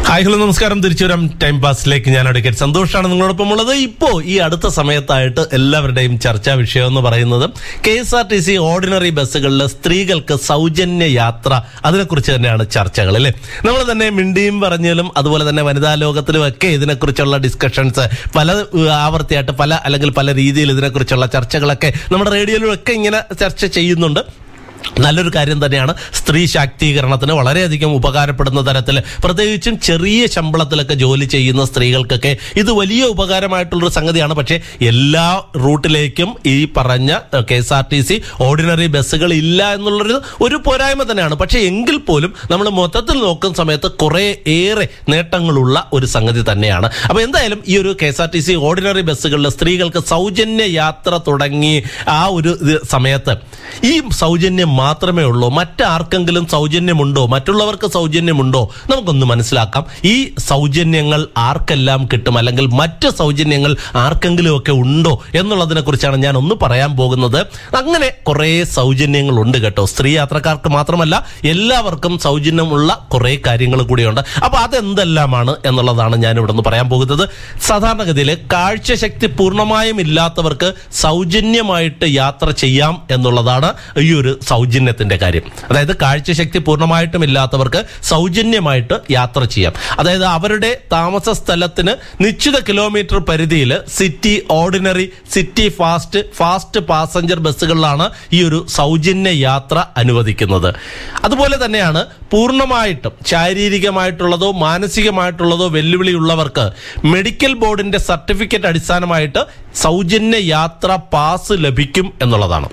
Hi hello നമസ്കാരം. തിരിച്ചു വരാം ടൈം പാസിലേക്ക്. ഞാൻ അഡ്വക്കേറ്റ് സന്തോഷാണ് നിങ്ങളോടൊപ്പം ഉള്ളത്. ഇപ്പോൾ ഈ അടുത്ത സമയത്തായിട്ട് എല്ലാവരുടെയും ചർച്ചാ വിഷയം എന്ന് പറയുന്നത് KSRTC ഓർഡിനറി ബസ്സുകളിൽ സ്ത്രീകൾക്ക് സൗജന്യ യാത്ര, അതിനെക്കുറിച്ച് തന്നെയാണ് ചർച്ചകൾ അല്ലേ. നമ്മൾ തന്നെ മിണ്ടിയും പറഞ്ഞാലും അതുപോലെ തന്നെ വനിതാ ലോകത്തിലും ഒക്കെ ഇതിനെക്കുറിച്ചുള്ള ഡിസ്കഷൻസ് പല ആവർത്തിയായിട്ട് പല രീതിയിൽ ഇതിനെക്കുറിച്ചുള്ള ചർച്ചകളൊക്കെ നമ്മുടെ റേഡിയോയിലും ഒക്കെ ഇങ്ങനെ ചർച്ച ചെയ്യുന്നുണ്ട്. നല്ലൊരു കാര്യം തന്നെയാണ്. സ്ത്രീ ശാക്തീകരണത്തിന് വളരെയധികം ഉപകാരപ്പെടുന്ന തരത്തിൽ, പ്രത്യേകിച്ചും ചെറിയ ശമ്പളത്തിലൊക്കെ ജോലി ചെയ്യുന്ന സ്ത്രീകൾക്കൊക്കെ ഇത് വലിയ ഉപകാരമായിട്ടുള്ളൊരു സംഗതിയാണ്. പക്ഷേ എല്ലാ റൂട്ടിലേക്കും ഈ പറഞ്ഞ KSRTC ഓർഡിനറി ബസ്സുകൾ ഇല്ല എന്നുള്ളൊരു പോരായ്മ തന്നെയാണ്. പക്ഷേ എങ്കിൽ പോലും നമ്മൾ മൊത്തത്തിൽ നോക്കുന്ന സമയത്ത് കുറേ ഏറെ നേട്ടങ്ങളുള്ള ഒരു സംഗതി തന്നെയാണ്. അപ്പോൾ എന്തായാലും ഈ ഒരു KSRTC ഓർഡിനറി ബസ്സുകളിൽ സ്ത്രീകൾക്ക് സൗജന്യ യാത്ര തുടങ്ങി ആ ഒരു സമയത്ത് ഈ സൗജന്യം മാത്രമേ ഉള്ളൂ, മറ്റാർക്കെങ്കിലും സൗജന്യമുണ്ടോ, മറ്റുള്ളവർക്ക് സൗജന്യമുണ്ടോ, നമുക്കൊന്ന് മനസ്സിലാക്കാം. ഈ സൗജന്യങ്ങൾ ആർക്കെല്ലാം കിട്ടും, അല്ലെങ്കിൽ മറ്റ് സൗജന്യങ്ങൾ ആർക്കെങ്കിലും ഒക്കെ ഉണ്ടോ എന്നുള്ളതിനെ കുറിച്ചാണ് ഞാൻ ഒന്ന് പറയാൻ പോകുന്നത്. അങ്ങനെ കുറേ സൗജന്യങ്ങൾ ഉണ്ട് കേട്ടോ. സ്ത്രീ യാത്രക്കാർക്ക് മാത്രമല്ല, എല്ലാവർക്കും സൗജന്യമുള്ള കുറേ കാര്യങ്ങൾ കൂടിയുണ്ട്. അപ്പൊ അതെന്തെല്ലാമാണ് എന്നുള്ളതാണ് ഞാൻ ഇവിടെ നിന്ന് പറയാൻ പോകുന്നത്. സാധാരണഗതിയിൽ കാഴ്ചശക്തി പൂർണ്ണമായും ഇല്ലാത്തവർക്ക് സൗജന്യമായിട്ട് യാത്ര ചെയ്യാം എന്നുള്ളതാണ് ഈ ഒരു സൗജന്യത്തിന്റെ കാര്യം. അതായത് കാഴ്ചശക്തി പൂർണ്ണമായിട്ടും ഇല്ലാത്തവർക്ക് സൗജന്യമായിട്ട് യാത്ര ചെയ്യാം. അതായത് അവരുടെ താമസ സ്ഥലത്തിന് നിശ്ചിത കിലോമീറ്റർ പരിധിയിൽ city ordinary, city fast passenger ബസ്സുകളിലാണ് ഈ ഒരു സൗജന്യ യാത്ര അനുവദിക്കുന്നത്. അതുപോലെ തന്നെയാണ് പൂർണ്ണമായിട്ടും ശാരീരികമായിട്ടുള്ളതോ മാനസികമായിട്ടുള്ളതോ വെല്ലുവിളിയുള്ളവർക്ക് മെഡിക്കൽ ബോർഡിന്റെ സർട്ടിഫിക്കറ്റ് അടിസ്ഥാനമായിട്ട് സൗജന്യ യാത്രാ പാസ് ലഭിക്കും എന്നുള്ളതാണ്.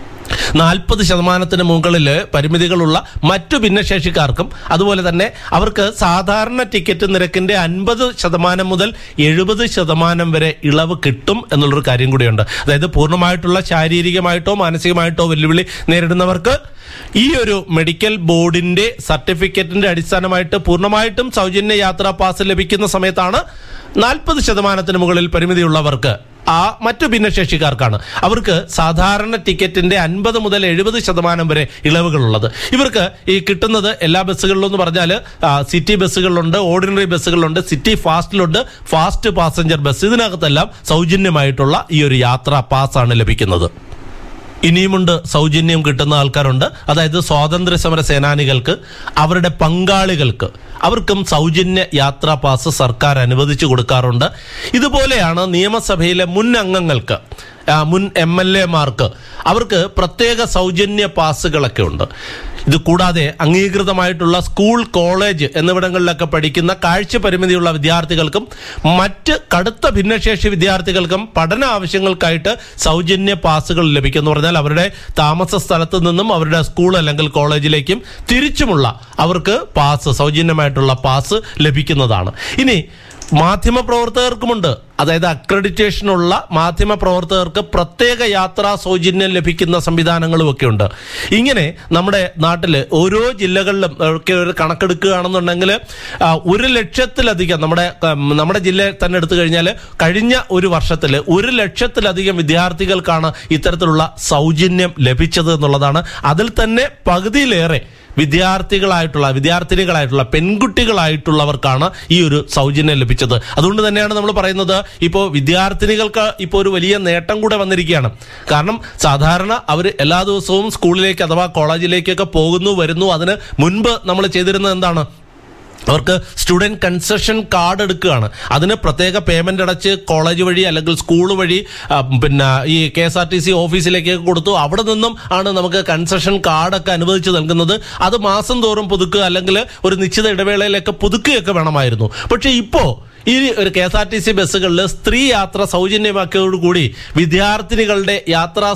40% മുകളിൽ പരിമിതികളുള്ള മറ്റു ഭിന്നശേഷിക്കാർക്കും അതുപോലെ തന്നെ അവർക്ക് സാധാരണ ടിക്കറ്റ് നിരക്കിന്റെ 50% മുതൽ 70% വരെ ഇളവ് കിട്ടും എന്നുള്ളൊരു കാര്യം കൂടിയുണ്ട്. അതായത് പൂർണ്ണമായിട്ടുള്ള ശാരീരികമായിട്ടോ മാനസികമായിട്ടോ വെല്ലുവിളി നേരിടുന്നവർക്ക് ഈ ഒരു മെഡിക്കൽ ബോർഡിന്റെ സർട്ടിഫിക്കറ്റിന്റെ അടിസ്ഥാനമായിട്ട് പൂർണ്ണമായിട്ടും സൗജന്യ യാത്രാ പാസ് ലഭിക്കുന്ന സമയത്താണ് 40% മുകളിൽ പരിമിതിയുള്ളവർക്ക്, മറ്റു ഭിന്നശേഷിക്കാർക്കാണ് അവർക്ക് സാധാരണ ടിക്കറ്റിന്റെ 50 മുതൽ 70% വരെ ഇളവുകളുള്ളത്. ഇവർക്ക് ഈ കിട്ടുന്നത് എല്ലാ ബസ്സുകളിലും എന്ന് പറഞ്ഞാൽ city ബസ്സുകളിലുണ്ട്, ordinary ബസ്സുകളിലുണ്ട്, city ഫാസ്റ്റിലുണ്ട്, fast passenger bus, ഇതിനകത്തെല്ലാം സൗജന്യമായിട്ടുള്ള ഈ ഒരു യാത്രാ പാസ്സാണ് ലഭിക്കുന്നത്. ഇനിയുമുണ്ട് സൗജന്യം കിട്ടുന്ന ആൾക്കാരുണ്ട്. അതായത് സ്വാതന്ത്ര്യ സമര സേനാനികൾക്ക്, അവരുടെ പങ്കാളികൾക്ക്, അവർക്കും സൗജന്യ യാത്രാ പാസ് സർക്കാർ അനുവദിച്ചു കൊടുക്കാറുണ്ട്. ഇതുപോലെയാണ് നിയമസഭയിലെ മുൻ അംഗങ്ങൾക്ക്, മുൻ MLA-മാർക്ക്, അവർക്ക് പ്രത്യേക സൗജന്യ പാസുകളൊക്കെ ഉണ്ട്. ഇത് കൂടാതെ അംഗീകൃതമായിട്ടുള്ള സ്കൂൾ, കോളേജ് എന്നിവിടങ്ങളിലൊക്കെ പഠിക്കുന്ന കാഴ്ച പരിമിതിയുള്ള വിദ്യാർത്ഥികൾക്കും മറ്റ് കടുത്ത ഭിന്നശേഷി വിദ്യാർത്ഥികൾക്കും പഠന ആവശ്യങ്ങൾക്കായിട്ട് സൗജന്യ പാസുകൾ ലഭിക്കും. എന്ന് പറഞ്ഞാൽ അവരുടെ താമസ സ്ഥലത്ത് നിന്നും അവരുടെ സ്കൂൾ അല്ലെങ്കിൽ കോളേജിലേക്കും തിരിച്ചുമുള്ള അവർക്ക് പാസ്, സൗജന്യമായിട്ടുള്ള പാസ് ലഭിക്കുന്നതാണ്. ഇനി മാധ്യമപ്രവർത്തകർക്കുമുണ്ട്. അതായത് അക്രഡിറ്റേഷനുള്ള മാധ്യമപ്രവർത്തകർക്ക് പ്രത്യേക യാത്രാ സൗജന്യം ലഭിക്കുന്ന സംവിധാനങ്ങളും ഒക്കെ ഉണ്ട്. ഇങ്ങനെ നമ്മുടെ നാട്ടിൽ ഓരോ ജില്ലകളിലും ഒക്കെ ഒരു കണക്കെടുക്കുകയാണെന്നുണ്ടെങ്കിൽ 1,00,000-ലധികം, നമ്മുടെ ജില്ലയിൽ തന്നെ എടുത്തു കഴിഞ്ഞാൽ കഴിഞ്ഞ ഒരു വർഷത്തിൽ 1,00,000-ലധികം വിദ്യാർത്ഥികൾക്കാണ് ഇത്തരത്തിലുള്ള സൗജന്യം ലഭിച്ചത് എന്നുള്ളതാണ്. അതിൽ തന്നെ പകുതിയിലേറെ വിദ്യാർത്ഥിനികളായിട്ടുള്ള പെൺകുട്ടികളായിട്ടുള്ളവർക്കാണ് ഈ ഒരു സൗജന്യം ലഭിച്ചത്. അതുകൊണ്ട് തന്നെയാണ് നമ്മൾ പറയുന്നത്, ഇപ്പോൾ വിദ്യാർത്ഥിനികൾക്ക് ഇപ്പോൾ ഒരു വലിയ നേട്ടം കൂടെ വന്നിരിക്കുകയാണ്. കാരണം സാധാരണ അവർ എല്ലാ ദിവസവും സ്കൂളിലേക്ക് അഥവാ കോളേജിലേക്കൊക്കെ പോകുന്നു വരുന്നു. അതിന് മുൻപ് നമ്മൾ ചെയ്തിരുന്നത് എന്താണ്? അവർക്ക് സ്റ്റുഡൻറ് കൺസെഷൻ കാർഡ് എടുക്കുകയാണ്. അതിന് പ്രത്യേക പേയ്മെന്റ് അടച്ച് കോളേജ് വഴി അല്ലെങ്കിൽ സ്കൂൾ വഴി ഈ KSRTC ഓഫീസിലേക്ക് കൊടുത്തു. അവിടെ നിന്നും ആണ് നമുക്ക് കൺസെഷൻ കാർഡൊക്കെ അനുവദിച്ച് നൽകുന്നത്. അത് മാസം തോറും പുതുക്കുക അല്ലെങ്കിൽ ഒരു നിശ്ചിത ഇടവേളയിലൊക്കെ പുതുക്കുകയൊക്കെ വേണമായിരുന്നു. പക്ഷേ ഇപ്പോൾ ഈ ഒരു KSRTC ബസ്സുകളിൽ സ്ത്രീ യാത്ര സൗജന്യമാക്കിയതോടുകൂടി വിദ്യാർത്ഥിനികളുടെ യാത്രാ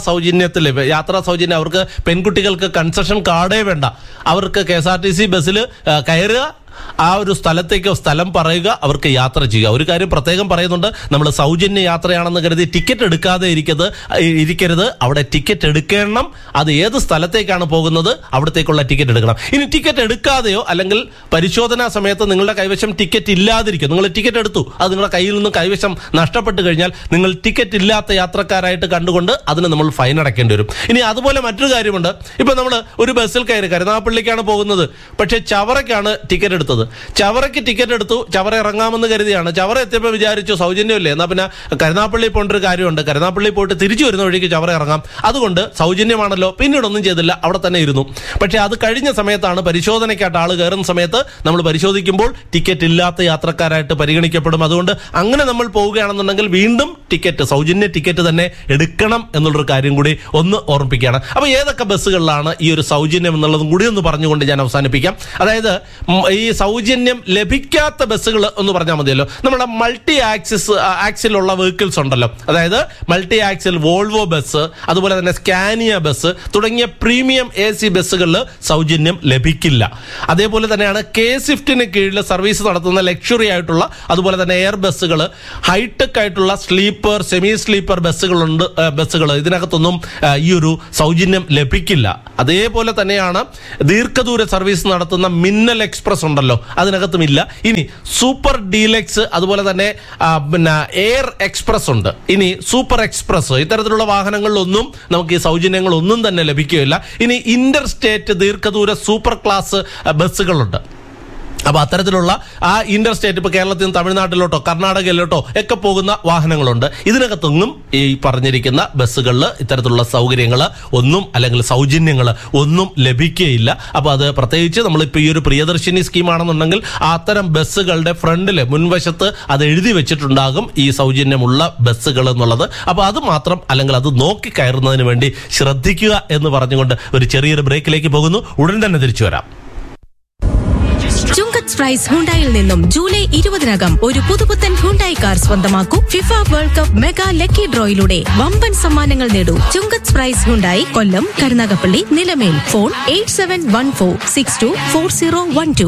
സൗജന്യം അവർക്ക്, പെൺകുട്ടികൾക്ക് കൺസെഷൻ കാർഡേ വേണ്ട. അവർക്ക് KSRTC ബസ്സിൽ കയറുക, ആ ഒരു സ്ഥലം പറയുക, അവർക്ക് യാത്ര ചെയ്യുക. ഒരു കാര്യം പ്രത്യേകം പറയുന്നുണ്ട്, നമ്മൾ സൗജന്യ യാത്രയാണെന്ന് കരുതി ടിക്കറ്റ് എടുക്കാതെ ഇരിക്കരുത്. അവിടെ ടിക്കറ്റ് എടുക്കണം. അത് ഏത് സ്ഥലത്തേക്കാണ് പോകുന്നത് അവിടത്തേക്കുള്ള ടിക്കറ്റ് എടുക്കണം. ഇനി ടിക്കറ്റ് എടുക്കാതെയോ അല്ലെങ്കിൽ പരിശോധനാ സമയത്ത് നിങ്ങളുടെ കൈവശം ടിക്കറ്റ് ഇല്ലാതിരിക്കും, നിങ്ങൾ ടിക്കറ്റ് എടുത്തു, അത് നിങ്ങളുടെ കയ്യിൽ നിന്ന് കൈവശം നഷ്ടപ്പെട്ട് കഴിഞ്ഞാൽ നിങ്ങൾ ടിക്കറ്റ് ഇല്ലാത്ത യാത്രക്കാരായിട്ട് കണ്ടുകൊണ്ട് അതിന് നമ്മൾ ഫൈൻ അടയ്ക്കേണ്ടി വരും. ഇനി അതുപോലെ മറ്റൊരു കാര്യമുണ്ട്. ഇപ്പൊ നമ്മൾ ഒരു ബസ്സിൽ കയറി കരുനാഗപ്പള്ളിക്കാണ് പോകുന്നത്, പക്ഷെ ചവറയ്ക്കാണ് ടിക്കറ്റ് എടുത്തത്. എടുത്തത്. ചവറയ്ക്ക് ടിക്കറ്റ് എടുത്തു, ചവറ ഇറങ്ങാമെന്ന് കരുതിയാണ്. ചവറ എത്തിയപ്പോൾ വിചാരിച്ചു സൗജന്യമില്ലേ, എന്നാൽ പിന്നെ കരുനാപ്പള്ളി പോകേണ്ട ഒരു കാര്യമുണ്ട്, കരുനാപ്പള്ളി പോയിട്ട് തിരിച്ചു വരുന്ന വഴിക്ക് ചവറ ഇറങ്ങാം, അതുകൊണ്ട് സൗജന്യമാണല്ലോ, പിന്നീടൊന്നും ചെയ്തില്ല, അവിടെ തന്നെ ഇരുന്നു. പക്ഷേ അത് കഴിഞ്ഞ സമയത്താണ് പരിശോധനയ്ക്കായിട്ട് ആൾ കയറുന്ന സമയത്ത് നമ്മൾ പരിശോധിക്കുമ്പോൾ ടിക്കറ്റ് ഇല്ലാത്ത യാത്രക്കാരായിട്ട് പരിഗണിക്കപ്പെടും. അതുകൊണ്ട് അങ്ങനെ നമ്മൾ പോവുകയാണെന്നുണ്ടെങ്കിൽ വീണ്ടും ടിക്കറ്റ്, സൗജന്യ ടിക്കറ്റ് തന്നെ എടുക്കണം എന്നുള്ളൊരു കാര്യം കൂടി ഒന്ന് ഓർമ്മിപ്പിക്കുകയാണ്. അപ്പോൾ ഏതൊക്കെ ബസ്സുകളിലാണ് ഈ ഒരു സൗജന്യം എന്നുള്ളതും കൂടി ഒന്ന് പറഞ്ഞുകൊണ്ട് ഞാൻ അവസാനിപ്പിക്കാം. അതായത് ഈ സൗജന്യം ലഭിക്കാത്ത ബസ്സുകൾ എന്ന് പറഞ്ഞാൽ മതിയല്ലോ. നമ്മുടെ മൾട്ടി ആക്സിലുള്ള വെഹിക്കിൾസ് ഉണ്ടല്ലോ, അതായത് മൾട്ടി ആക്സിൽ വോൾവോ ബസ്, അതുപോലെ തന്നെ സ്കാനിയ ബസ് തുടങ്ങിയ പ്രീമിയം AC ബസ്സുകളിൽ സൗജന്യം ലഭിക്കില്ല. അതേപോലെ തന്നെയാണ് K-Swiftന് കീഴിൽ സർവീസ് നടത്തുന്ന ലക്ഷറി ആയിട്ടുള്ള അതുപോലെ തന്നെ എയർ ബസ്സുകൾ, ഹൈടെക് ആയിട്ടുള്ള സ്ലീപ്പർ, സെമി സ്ലീപ്പർ ബസ്സുകൾ ഇതിനകത്തൊന്നും ഈ ഒരു സൗജന്യം ലഭിക്കില്ല. അതേപോലെ തന്നെയാണ് ദീർഘദൂര സർവീസ് നടത്തുന്ന മിന്നൽ എക്സ്പ്രസ് ഉണ്ടല്ലോ, അതിനകത്തുമില്ല. ഇനി സൂപ്പർ ഡീലക്സ്, അതുപോലെ തന്നെ പിന്നെ എയർ എക്സ്പ്രസ് ഉണ്ട്. ഇനി സൂപ്പർ എക്സ്പ്രസ്, ഇത്തരത്തിലുള്ള വാഹനങ്ങളിലൊന്നും നമുക്ക് ഈ സൗജന്യങ്ങളൊന്നും തന്നെ ലഭിക്കുകയില്ല. ഇനി ഇന്റർ സ്റ്റേറ്റ് ദീർഘദൂര സൂപ്പർ ക്ലാസ് ബസ്സുകളുണ്ട്. അപ്പോൾ അത്തരത്തിലുള്ള ആ ഇന്റർ സ്റ്റേറ്റ്, ഇപ്പോൾ കേരളത്തിൽ നിന്ന് തമിഴ്നാട്ടിലോട്ടോ കർണാടകയിലോട്ടോ ഒക്കെ പോകുന്ന വാഹനങ്ങളുണ്ട്. ഇതിനകത്തൊന്നും ഈ പറഞ്ഞിരിക്കുന്ന ബസ്സുകളിൽ ഇത്തരത്തിലുള്ള സൗകര്യങ്ങൾ ഒന്നും അല്ലെങ്കിൽ സൗജന്യങ്ങൾ ഒന്നും ലഭിക്കുകയില്ല. അപ്പോൾ അത് പ്രത്യേകിച്ച് നമ്മളിപ്പോൾ ഈ ഒരു പ്രിയദർശിനി സ്കീമാണെന്നുണ്ടെങ്കിൽ അത്തരം ബസ്സുകളുടെ ഫ്രണ്ടിൽ മുൻവശത്ത് അത് എഴുതി വെച്ചിട്ടുണ്ടാകും ഈ സൗജന്യമുള്ള ബസ്സുകൾ എന്നുള്ളത്. അപ്പോൾ അത് മാത്രം അല്ലെങ്കിൽ അത് നോക്കി കയറുന്നതിന് വേണ്ടി ശ്രദ്ധിക്കുക എന്ന് പറഞ്ഞുകൊണ്ട് ഒരു ചെറിയൊരു ബ്രേക്കിലേക്ക് പോകുന്നു. ഉടൻ തന്നെ തിരിച്ചു വരാം. ചുങ്കത്ത് പ്രൈസ് ഹുണ്ടായിൽ നിന്നും ജൂലൈ 20-നകം ഒരു പുതുപുത്തൻ ഹുണ്ടായി കാർ സ്വന്തമാക്കൂ. FIFA world cup mega lucky ഡ്രോയിലൂടെ വമ്പൻ സമ്മാനങ്ങൾ നേടൂ. ചുങ്കത്ത് പ്രൈസ് ഹുണ്ടായി, കൊല്ലം, Karunagappally, Nilamel. Phone 8714624012.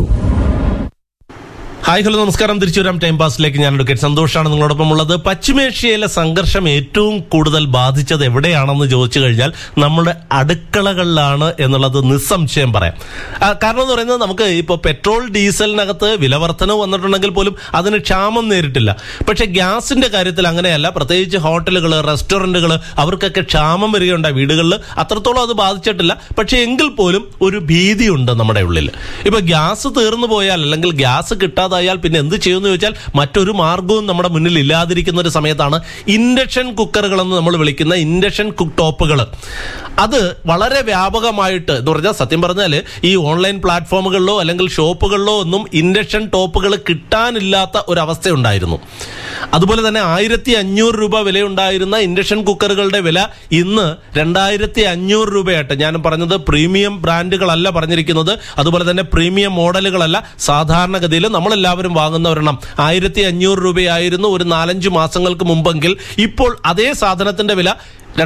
Hi, hello, നമസ്കാരം. തിരിച്ചു വരാം ടൈം പാസിലേക്ക്. ഞാൻ അഡ്വക്കേറ്റ് സന്തോഷാണ് നിങ്ങളോടൊപ്പം ഉള്ളത്. പശ്ചിമേഷ്യയിലെ സംഘർഷം ഏറ്റവും കൂടുതൽ ബാധിച്ചത് എവിടെയാണെന്ന് ചോദിച്ചു കഴിഞ്ഞാൽ നമ്മുടെ അടുക്കളകളിലാണ് എന്നുള്ളത് നിസ്സംശയം പറയാം. കാരണം എന്ന് പറയുന്നത്, നമുക്ക് ഇപ്പോൾ പെട്രോൾ ഡീസലിനകത്ത് വിലവർധന വന്നിട്ടുണ്ടെങ്കിൽ പോലും അതിന് ക്ഷാമം നേരിട്ടില്ല. പക്ഷെ ഗ്യാസിന്റെ കാര്യത്തിൽ അങ്ങനെയല്ല. പ്രത്യേകിച്ച് ഹോട്ടലുകൾ, റെസ്റ്റോറന്റുകൾ, അവർക്കൊക്കെ ക്ഷാമം വരികയുണ്ടായി. വീടുകളിൽ അത്രത്തോളം അത് ബാധിച്ചിട്ടില്ല. പക്ഷെ എങ്കിൽ പോലും ഒരു ഭീതിയുണ്ട് നമ്മുടെ ഉള്ളിൽ. ഇപ്പൊ ഗ്യാസ് തീർന്നു പോയാൽ അല്ലെങ്കിൽ ഗ്യാസ് കിട്ടാതെ പിന്നെ എന്ത് ചെയ്യുമെന്ന് ചോദിച്ചാൽ മറ്റൊരു മാർഗവും നമ്മുടെ മുന്നിൽ ഇല്ലാതിരിക്കുന്ന ഒരു സമയത്താണ് ഇൻഡക്ഷൻ കുക്കറുകൾ എന്ന് നമ്മൾ വിളിക്കുന്ന ഇൻഡക്ഷൻ കുക്ക് ടോപ്പുകൾ. അത് വളരെ വ്യാപകമായിട്ട് എന്ന് പറഞ്ഞാൽ, സത്യം പറഞ്ഞാൽ ഈ ഓൺലൈൻ പ്ലാറ്റ്ഫോമുകളിലോ അല്ലെങ്കിൽ ഷോപ്പുകളിലോ ഒന്നും ഇൻഡക്ഷൻ ടോപ്പുകൾ കിട്ടാനില്ലാത്ത ഒരവസ്ഥയുണ്ടായിരുന്നു. അതുപോലെ തന്നെ 1500 രൂപ വിലയുണ്ടായിരുന്ന ഇൻഡക്ഷൻ കുക്കറുകളുടെ വില ഇന്ന് 2500 രൂപയായിട്ട്. ഞാൻ പറഞ്ഞത് പ്രീമിയം ബ്രാൻഡുകളല്ല പറഞ്ഞിരിക്കുന്നത്, അതുപോലെ തന്നെ പ്രീമിയം മോഡലുകളല്ല. സാധാരണഗതിയിൽ നമ്മളെല്ലാവരും വാങ്ങുന്ന ഒരെണ്ണം 1500 രൂപയായിരുന്നു ഒരു 4-5 മാസങ്ങൾക്ക് മുമ്പെങ്കിൽ ഇപ്പോൾ അതേ സാധനത്തിന്റെ വില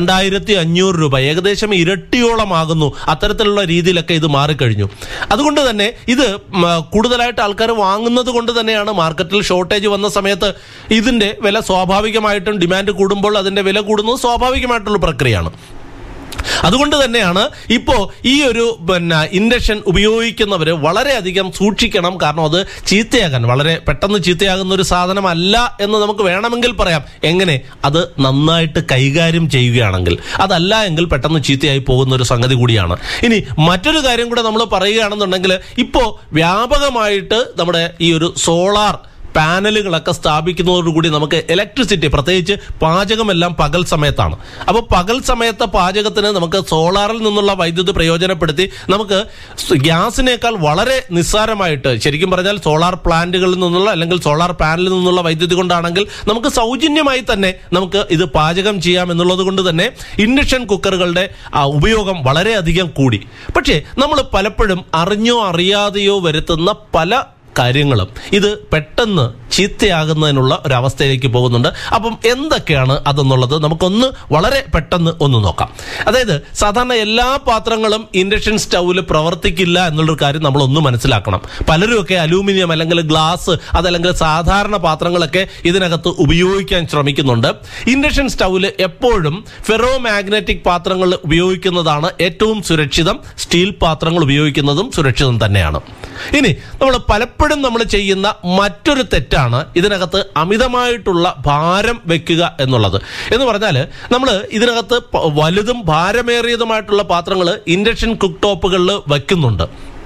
2500 രൂപ, ഏകദേശം ഇരട്ടിയോളമാകുന്നു. അത്തരത്തിലുള്ള രീതിയിലൊക്കെ ഇത് മാറിക്കഴിഞ്ഞു. അതുകൊണ്ട് തന്നെ ഇത് കൂടുതലായിട്ട് ആൾക്കാർ വാങ്ങുന്നത് കൊണ്ട് തന്നെയാണ് മാർക്കറ്റിൽ ഷോർട്ടേജ് വന്ന സമയത്ത് ഇതിന്റെ വില സ്വാഭാവികമായിട്ടും, ഡിമാൻഡ് കൂടുമ്പോൾ അതിന്റെ വില കൂടുന്നത് സ്വാഭാവികമായിട്ടുള്ള പ്രക്രിയയാണ്. അതുകൊണ്ട് തന്നെയാണ് ഇപ്പോൾ ഈ ഒരു ഇൻഡക്ഷൻ ഉപയോഗിക്കുന്നവർ വളരെയധികം സൂക്ഷിക്കണം. കാരണം അത് ചീത്തയാകാൻ, വളരെ പെട്ടെന്ന് ചീത്തയാകുന്ന ഒരു സാധനമല്ല എന്ന് നമുക്ക് വേണമെങ്കിൽ പറയാം. എങ്ങനെ? അത് നന്നായിട്ട് കൈകാര്യം ചെയ്യുകയാണെങ്കിൽ. അതല്ല എങ്കിൽ പെട്ടെന്ന് ചീത്തയായി പോകുന്ന ഒരു സംഗതി കൂടിയാണ്. ഇനി മറ്റൊരു കാര്യം കൂടെ നമ്മൾ പറയുകയാണെന്നുണ്ടെങ്കിൽ, ഇപ്പോൾ വ്യാപകമായിട്ട് നമ്മുടെ ഈ ഒരു സോളാർ പാനലുകളൊക്കെ സ്ഥാപിക്കുന്നതോടുകൂടി നമുക്ക് ഇലക്ട്രിസിറ്റി, പ്രത്യേകിച്ച് പാചകമെല്ലാം പകൽ സമയത്താണ്. അപ്പോൾ പകൽ സമയത്തെ പാചകത്തിന് നമുക്ക് സോളാറിൽ നിന്നുള്ള വൈദ്യുതി പ്രയോജനപ്പെടുത്തി നമുക്ക് ഗ്യാസിനേക്കാൾ വളരെ നിസ്സാരമായിട്ട്, ശരിക്കും പറഞ്ഞാൽ സോളാർ പ്ലാന്റുകളിൽ നിന്നുള്ള അല്ലെങ്കിൽ സോളാർ പാനലിൽ നിന്നുള്ള വൈദ്യുതി കൊണ്ടാണെങ്കിൽ നമുക്ക് സൗജന്യമായി തന്നെ നമുക്ക് ഇത് പാചകം ചെയ്യാം എന്നുള്ളത് കൊണ്ട് തന്നെ ഇൻഡക്ഷൻ കുക്കറുകളുടെ ഉപയോഗം വളരെയധികം കൂടി. പക്ഷേ നമ്മൾ പലപ്പോഴും അറിഞ്ഞോ അറിയാതെയോ വരുത്തുന്ന പല കാര്യങ്ങളും ഇത് പെട്ടെന്ന് ചീത്തയാകുന്നതിനുള്ള ഒരവസ്ഥയിലേക്ക് പോകുന്നുണ്ട്. അപ്പം എന്തൊക്കെയാണ് അതെന്നുള്ളത് നമുക്കൊന്ന് വളരെ പെട്ടെന്ന് ഒന്ന് നോക്കാം. അതായത് സാധാരണ എല്ലാ പാത്രങ്ങളും ഇൻഡക്ഷൻ സ്റ്റൗവിൽ പ്രവർത്തിക്കില്ല എന്നുള്ളൊരു കാര്യം നമ്മളൊന്ന് മനസ്സിലാക്കണം. പലരുമൊക്കെ അലൂമിനിയം അല്ലെങ്കിൽ ഗ്ലാസ് അതല്ലെങ്കിൽ സാധാരണ പാത്രങ്ങളൊക്കെ ഇതിനകത്ത് ഉപയോഗിക്കാൻ ശ്രമിക്കുന്നുണ്ട്. ഇൻഡക്ഷൻ സ്റ്റൗവിൽ എപ്പോഴും ഫെറോ മാഗ്നറ്റിക് പാത്രങ്ങൾ ഉപയോഗിക്കുന്നതാണ് ഏറ്റവും സുരക്ഷിതം. സ്റ്റീൽ പാത്രങ്ങൾ ഉപയോഗിക്കുന്നതും സുരക്ഷിതം തന്നെയാണ്. ഇനി നമ്മൾ ചെയ്യുന്ന മറ്റൊരു തെറ്റാണ് ഇതിനകത്ത് അമിതമായിട്ടുള്ള ഭാരം വെക്കുക എന്നുള്ളത്. എന്ന് പറഞ്ഞാൽ നമ്മൾ ഇതിനകത്ത് വലുതും ഭാരമേറിയതുമായിട്ടുള്ള പാത്രങ്ങൾ ഇൻഡക്ഷൻ കുക്ക് ടോപ്പുകളിൽ വയ്ക്കുന്നുണ്ട്.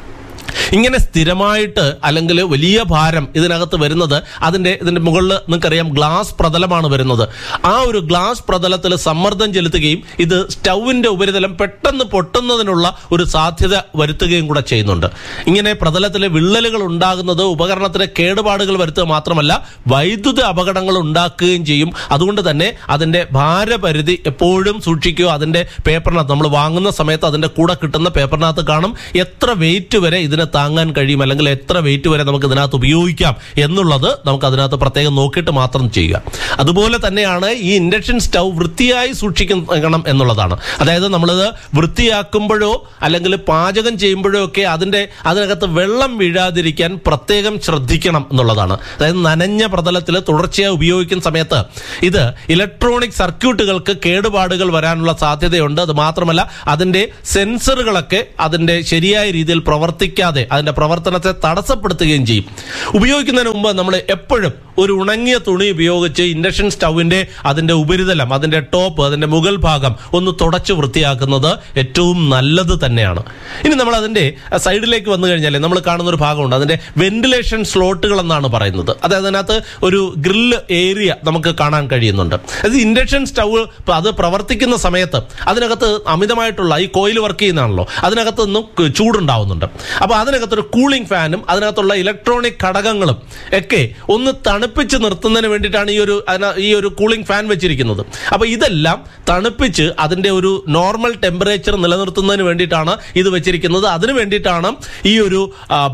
ഇങ്ങനെ സ്ഥിരമായിട്ട് അല്ലെങ്കിൽ വലിയ ഭാരം ഇതിനകത്ത് വരുന്നത് ഇതിന്റെ മുകളിൽ നിങ്ങൾക്കറിയാം ഗ്ലാസ് പ്രതലമാണ് വരുന്നത്. ആ ഒരു ഗ്ലാസ് പ്രതലത്തിൽ സമ്മർദ്ദം ചെലുത്തുകയും ഇത് സ്റ്റൗവിന്റെ ഉപരിതലം പെട്ടെന്ന് പൊട്ടുന്നതിനുള്ള ഒരു സാധ്യത വരുത്തുകയും കൂടെ ചെയ്യുന്നുണ്ട്. ഇങ്ങനെ പ്രതലത്തിലെ വിള്ളലുകൾ ഉണ്ടാകുന്നത് ഉപകരണത്തിന് കേടുപാടുകൾ വരുത്തുക മാത്രമല്ല വൈദ്യുത അപകടങ്ങൾ ഉണ്ടാക്കുകയും ചെയ്യും. അതുകൊണ്ട് തന്നെ അതിന്റെ ഭാരപരിധി എപ്പോഴും സൂക്ഷിക്കുക. അതിന്റെ പേപ്പറിനകത്ത് നമ്മൾ വാങ്ങുന്ന സമയത്ത് അതിന്റെ കൂടെ കിട്ടുന്ന പേപ്പറിനകത്ത് കാണും എത്ര വെയിറ്റ് വരെ ഇതിനെ താങ്ങാൻ കഴിയും, അല്ലെങ്കിൽ എത്ര വെയിറ്റ് വരെ നമുക്ക് ഇതിനകത്ത് ഉപയോഗിക്കാം എന്നുള്ളത് നമുക്ക് അതിനകത്ത് പ്രത്യേകം നോക്കിയിട്ട് മാത്രം ചെയ്യുക. അതുപോലെ തന്നെയാണ് ഈ ഇൻഡക്ഷൻ സ്റ്റൗ വൃത്തിയായി സൂക്ഷിക്കണം എന്നുള്ളതാണ്. അതായത് നമ്മളിത് വൃത്തിയാക്കുമ്പോഴോ അല്ലെങ്കിൽ പാചകം ചെയ്യുമ്പോഴോ ഒക്കെ അതിനകത്ത് വെള്ളം വീഴാതിരിക്കാൻ പ്രത്യേകം ശ്രദ്ധിക്കണം എന്നുള്ളതാണ്. അതായത് നനഞ്ഞ പ്രതലത്തിൽ തുടർച്ചയായി ഉപയോഗിക്കുന്ന സമയത്ത് ഇത് ഇലക്ട്രോണിക് സർക്യൂട്ടുകൾക്ക് കേടുപാടുകൾ വരാനുള്ള സാധ്യതയുണ്ട്. അത് മാത്രമല്ല അതിന്റെ സെൻസറുകളൊക്കെ അതിന്റെ ശരിയായ രീതിയിൽ പ്രവർത്തിക്കാതെ അതിന്റെ പ്രവർത്തനത്തെ തടസ്സപ്പെടുത്തുകയും ചെയ്യും. ഉപയോഗിക്കുന്നതിന് മുമ്പ് നമ്മൾ എപ്പോഴും ഒരു ഉണങ്ങിയ തുണി ഉപയോഗിച്ച് ഇൻഡക്ഷൻ സ്റ്റൗവിന്റെ അതിന്റെ ഉപരിതലം, അതിന്റെ ടോപ്പ്, അതിന്റെ മുകൾ ഭാഗം ഒന്ന് തുടച്ച് വൃത്തിയാക്കുന്നത് ഏറ്റവും നല്ലത് തന്നെയാണ്. ഇനി നമ്മൾ അതിന്റെ സൈഡിലേക്ക് വന്നു കഴിഞ്ഞാൽ നമ്മൾ കാണുന്ന ഒരു ഭാഗമുണ്ട്, അതിന്റെ വെന്റിലേഷൻ സ്ലോട്ടുകൾ എന്നാണ് പറയുന്നത്. അതായത് അതിനകത്ത് ഒരു ഗ്രില്ല് ഏരിയ നമുക്ക് കാണാൻ കഴിയുന്നുണ്ട്. അത് ഇൻഡക്ഷൻ സ്റ്റൗ അത് പ്രവർത്തിക്കുന്ന സമയത്ത് അതിനകത്ത് അമിതമായിട്ടുള്ള ഈ കോയിൽ വർക്ക് ചെയ്യുന്നതാണല്ലോ, അതിനകത്ത് നിന്നും ചൂടുണ്ടാവുന്നുണ്ട്. അപ്പൊ അതിനകത്തൊരു കൂളിംഗ് ഫാനും അതിനകത്തുള്ള ഇലക്ട്രോണിക് ഘടകങ്ങളും ഒക്കെ ഒന്ന് തണുപ്പിച്ച് നിർത്തുന്നതിന് വേണ്ടിയിട്ടാണ് ഈ ഒരു കൂളിംഗ് ഫാൻ വെച്ചിരിക്കുന്നത്. അപ്പൊ ഇതെല്ലാം തണുപ്പിച്ച് അതിന്റെ ഒരു നോർമൽ ടെമ്പറേച്ചർ നിലനിർത്തുന്നതിന് വേണ്ടിയിട്ടാണ് ഇത് വെച്ചിരിക്കുന്നത്. അതിനു വേണ്ടിയിട്ടാണ് ഈ ഒരു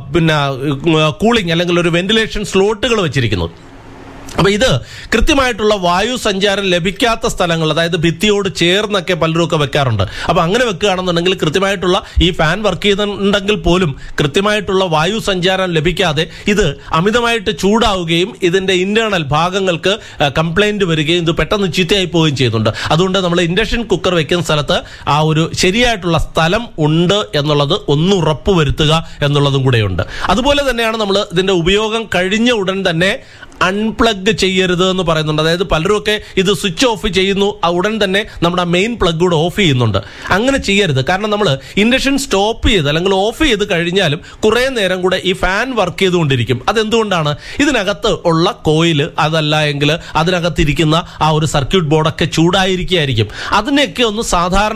കൂളിംഗ് അല്ലെങ്കിൽ ഒരു വെന്റിലേഷൻ സ്ലോട്ടുകൾ വെച്ചിരിക്കുന്നത്. അപ്പൊ ഇത് കൃത്യമായിട്ടുള്ള വായു സഞ്ചാരം ലഭിക്കാത്ത സ്ഥലങ്ങൾ, അതായത് ഭിത്തിയോട് ചേർന്നൊക്കെ പലരും ഒക്കെ വെക്കാറുണ്ട്. അപ്പൊ അങ്ങനെ വെക്കുകയാണെന്നുണ്ടെങ്കിൽ കൃത്യമായിട്ടുള്ള ഈ ഫാൻ വർക്ക് ചെയ്യുന്നുണ്ടെങ്കിൽ പോലും കൃത്യമായിട്ടുള്ള വായു സഞ്ചാരം ലഭിക്കാതെ ഇത് അമിതമായിട്ട് ചൂടാവുകയും ഇതിന്റെ ഇന്റേണൽ ഭാഗങ്ങൾക്ക് കംപ്ലൈന്റ് വരികയും ഇത് പെട്ടെന്ന് ചീത്തയായി പോവുകയും ചെയ്യുന്നുണ്ട്. അതുകൊണ്ട് നമ്മൾ ഇൻഡക്ഷൻ കുക്കർ വെക്കുന്ന സ്ഥലത്ത് ആ ഒരു ശരിയായിട്ടുള്ള സ്ഥലം ഉണ്ട് എന്നുള്ളത് ഒന്ന് ഉറപ്പുവരുത്തുക എന്നുള്ളതും കൂടെയുണ്ട്. അതുപോലെ തന്നെയാണ് നമ്മൾ ഇതിന്റെ ഉപയോഗം കഴിഞ്ഞ ഉടൻ തന്നെ അൺപ്ലഗ് ചെയ്യരുത് എന്ന് പറയുന്നുണ്ട്. അതായത് പലരും ഒക്കെ ഇത് സ്വിച്ച് ഓഫ് ചെയ്യുന്നു, ഉടൻ തന്നെ നമ്മുടെ മെയിൻ പ്ലഗ് കൂടെ ഓഫ് ചെയ്യുന്നുണ്ട്. അങ്ങനെ ചെയ്യരുത്. കാരണം നമ്മൾ ഇൻഡക്ഷൻ സ്റ്റോപ്പ് ചെയ്ത് അല്ലെങ്കിൽ ഓഫ് ചെയ്ത് കഴിഞ്ഞാലും കുറെ നേരം കൂടെ ഈ ഫാൻ വർക്ക് ചെയ്തുകൊണ്ടിരിക്കും. അതെന്തുകൊണ്ടാണ്? ഇതിനകത്ത് ഉള്ള കോയിൽ, അതല്ല എങ്കിൽ അതിനകത്തിരിക്കുന്ന ആ ഒരു സർക്യൂട്ട് ബോർഡൊക്കെ ചൂടായിരിക്കും. അതിനെയൊക്കെ ഒന്ന് സാധാരണ